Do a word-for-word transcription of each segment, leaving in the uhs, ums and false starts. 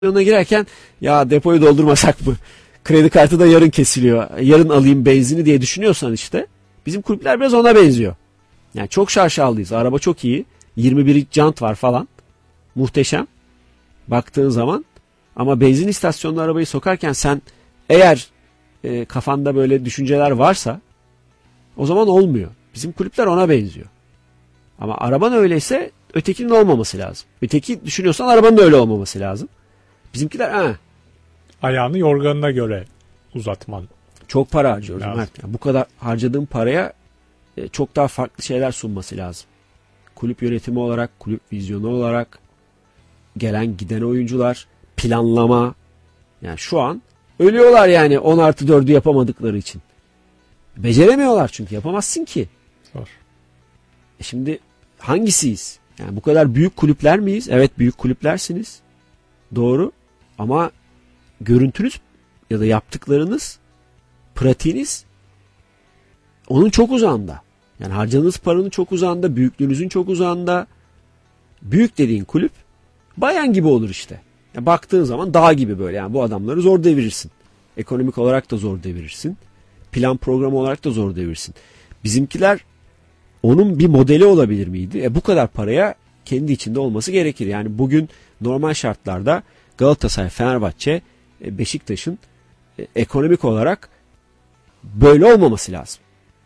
Ona girerken ya depoyu doldurmasak mı? Kredi kartı da yarın kesiliyor. Yarın alayım benzini diye düşünüyorsan işte bizim kulüpler biraz ona benziyor. Yani çok şaşalıyız. Araba çok iyi. yirmi bir jant var falan. Muhteşem. Baktığın zaman ama benzin istasyonuna arabayı sokarken sen eğer e, kafanda böyle düşünceler varsa o zaman olmuyor. Bizim kulüpler ona benziyor. Ama araban öyleyse ötekinin olmaması lazım. Öteki düşünüyorsan arabanın da öyle olmaması lazım. Bizimkiler ha. Ayağını yorganına göre uzatman. Çok para harcıyoruz Mert. Yani bu kadar harcadığın paraya e, çok daha farklı şeyler sunması lazım. Kulüp yönetimi olarak, kulüp vizyonu olarak, gelen giden oyuncular, planlama. Yani şu an ölüyorlar yani on artı dördü yapamadıkları için. Beceremiyorlar çünkü yapamazsın ki. Zor. E şimdi hangisiyiz? Yani bu kadar büyük kulüpler miyiz? Evet, büyük kulüplersiniz. Doğru. Ama görüntünüz ya da yaptıklarınız, pratiğiniz onun çok uzağında. Yani harcadığınız paranın çok uzağında, büyüklüğünüzün çok uzağında. Büyük dediğin kulüp Bayern gibi olur işte. Yani baktığın zaman dağ gibi böyle. Yani bu adamları zor devirirsin. Ekonomik olarak da zor devirirsin. Plan programı olarak da zor devirirsin. Bizimkiler onun bir modeli olabilir miydi? E bu kadar paraya kendi içinde olması gerekir. Yani bugün normal şartlarda Galatasaray, Fenerbahçe, Beşiktaş'ın ekonomik olarak böyle olmaması lazım.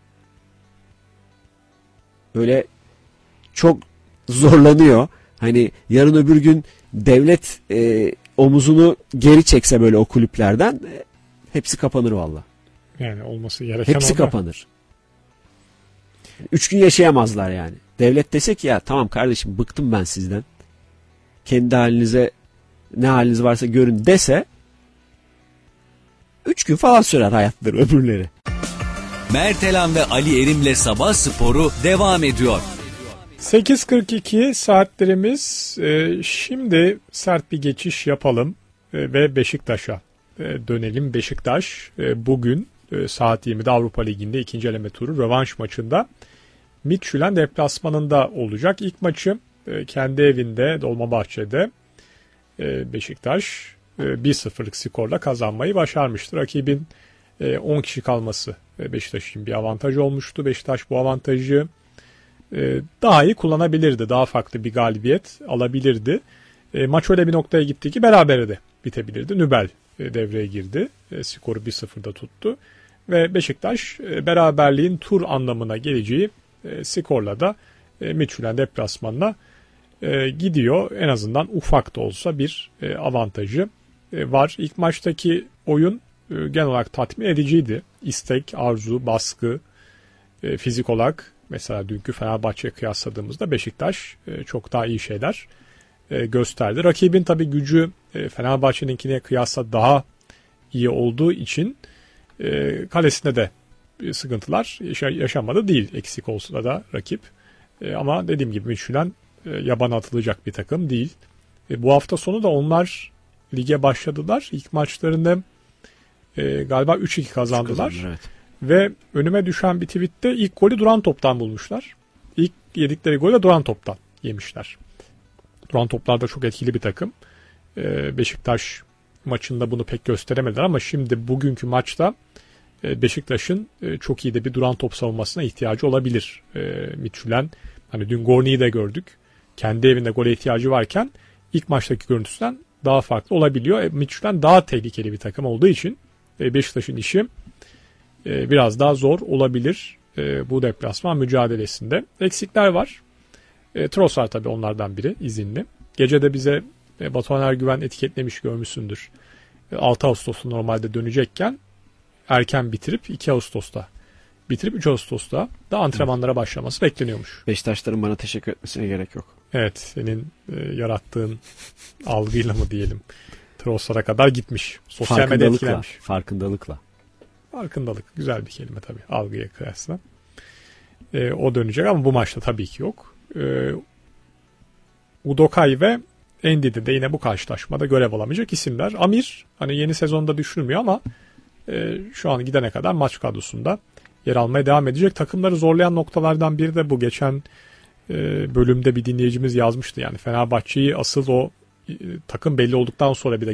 Böyle çok zorlanıyor. Hani yarın öbür gün devlet e, omuzunu geri çekse böyle o kulüplerden e, hepsi kapanır valla. Yani olması gereken hepsi orada. kapanır. Üç gün yaşayamazlar yani. Devlet dese ki ya tamam kardeşim bıktım ben sizden. Kendi halinize ne haliniz varsa görün dese üç gün falan sürer hayatları öbürleri. Mert Elan ve Ali Erim'le Sabah Sporu devam ediyor. sekiz kırk iki saatlerimiz. Ee, şimdi sert bir geçiş yapalım ee, ve Beşiktaş'a ee, dönelim. Beşiktaş e, bugün e, saat yirmide Avrupa Ligi'nde ikinci eleme turu rövanş maçında Midtjylland deplasmanında olacak. İlk maçı e, kendi evinde Dolmabahçe'de e, Beşiktaş e, bir sıfırlık skorla kazanmayı başarmıştır. Rakibin e, on kişi kalması e, Beşiktaş için bir avantaj olmuştu. Beşiktaş bu avantajı e, daha iyi kullanabilirdi. Daha farklı bir galibiyet alabilirdi. E, maç öyle bir noktaya gitti ki berabere de bitebilirdi. Nübel e, devreye girdi. E, skoru bir sıfırda tuttu. Ve Beşiktaş e, beraberliğin tur anlamına geleceği e, skorla da e, Midtjylland deplasmanına e, gidiyor. En azından ufak da olsa bir e, avantajı e, var. İlk maçtaki oyun e, genel olarak tatmin ediciydi. İstek, arzu, baskı, e, fizik olarak mesela dünkü Fenerbahçe'ye kıyasladığımızda Beşiktaş e, çok daha iyi şeyler e, gösterdi. Rakibin tabii gücü e, Fenerbahçe'ninkine kıyasla daha iyi olduğu için e, kalesinde de sıkıntılar yaşa- yaşanmadı değil. Eksik olsa da rakip. E, ama dediğim gibi Midtjylland e, yabana atılacak bir takım değil. E, bu hafta sonu da onlar lige başladılar. İlk maçlarında e, galiba üç iki kazandılar. Kazanır, evet. Ve önüme düşen bir tweette ilk golü duran toptan bulmuşlar. İlk yedikleri golü de duran toptan yemişler. Duran toplarda çok etkili bir takım. E, Beşiktaş maçında bunu pek gösteremediler ama şimdi bugünkü maçta Beşiktaş'ın çok iyi de bir duran top savunmasına ihtiyacı olabilir. Midtjylland, hani dün Gorni'yi de gördük. Kendi evinde gole ihtiyacı varken ilk maçtaki görüntüsünden daha farklı olabiliyor. E, Midtjylland daha tehlikeli bir takım olduğu için Beşiktaş'ın işi biraz daha zor olabilir bu deplasman mücadelesinde. Eksikler var. E, Trossard tabii onlardan biri, izinli. Gece de bize Batuhan Ergüven etiketlemiş, görmüşsündür. altı Ağustos'ta normalde dönecekken erken bitirip iki Ağustos'ta bitirip üç Ağustos'ta da antrenmanlara başlaması bekleniyormuş. Beşiktaşların bana teşekkür etmesine gerek yok. Evet, senin e, yarattığın algıyla mı diyelim, Trossard'a kadar gitmiş. Sosyal medya etkilenmiş. Farkındalıkla. Farkındalık güzel bir kelime tabii algıya kıyasla. E, o dönecek ama bu maçta tabii ki yok. E, Udokai ve Endidi de yine bu karşılaşmada görev alamayacak isimler. Amir hani yeni sezonda düşünülmüyor ama e, şu an gidene kadar maç kadrosunda yer almaya devam edecek. Takımları zorlayan noktalardan biri de bu. Geçen e, bölümde bir dinleyicimiz yazmıştı. Yani Fenerbahçe'yi asıl o takım belli olduktan sonra bir de